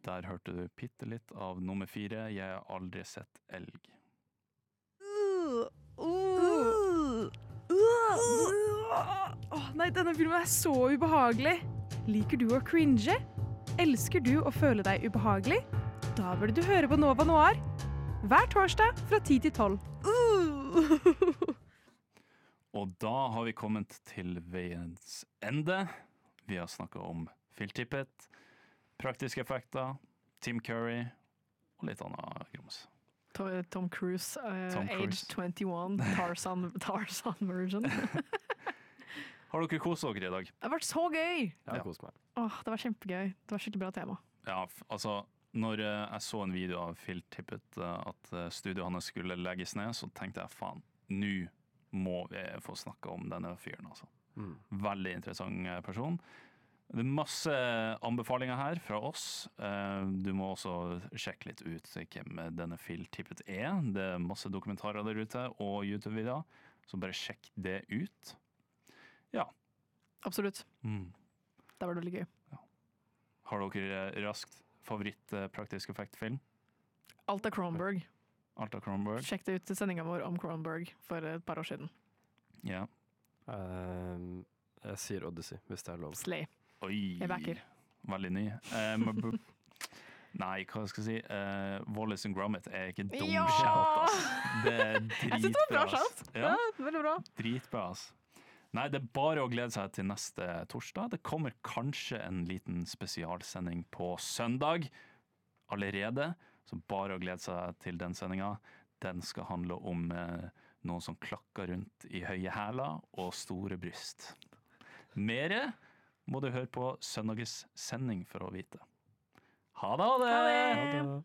Der hørte du bitte litt av nummer 4, Jeg har aldri sett elg. Nei, denne filmen er så ubehagelig. Liker du å cringe? Elsker du å føle deg ubehagelig? Da burde du høre på Nova Noir. Hver torsdag fra 10 til 12. Og da har vi kommet til veiens ende. Vi har snakket om Phil Tippett, praktiske effekter, Tim Curry og litt annet grums. Tom Cruise, Tom age Cruise. 21, Tarzan version. Har dere kost dere i dag? Det har vært så gøy! Jeg har kost meg. Det var kjempegøy. Det var skikkelig bra tema. Ja, altså, når jeg så en video av Phil Tippett, at studioet hans skulle legges ned, så tenkte jeg, faen, nå må vi få snakke om denne fyren, altså. Veldig interessant person. Det er masse anbefalinger her fra oss. Du må også sjekke litt ut hvem denne Phil Tippett er. Det er masse dokumentarer der ute, og YouTube-videoer, så bare sjekk det ut. Ja. Absolutt. Det var veldig gøy. Ja. Har dere raskt favoritt-praktisk effekt-film? Alt er Cronenberg. Alt av Cronenberg. Sjekk det ut til sendingen vår om Cronenberg for et par år siden. Ja. Jeg sier Odyssey, hvis det er lov. Slay. Oi. Jeg backer. Veldig ny. Nei, hva skal jeg si? Wallace and Gromit er ikke dum Ja! shout, ass. Det er Jeg synes det var bra dritbra, ass. shout. Ja, Veldig bra. dritbra, ass. Nei, det er bare å glede seg til neste torsdag. Det kommer kanskje en liten spesialsending på søndag allerede, så bare å glede seg til den sendinga. Den skal handle om noen som klakker rundt i høye hæler og store bryst. Mere må du høre på søndagens sending for å vite. Ha det! Ha det!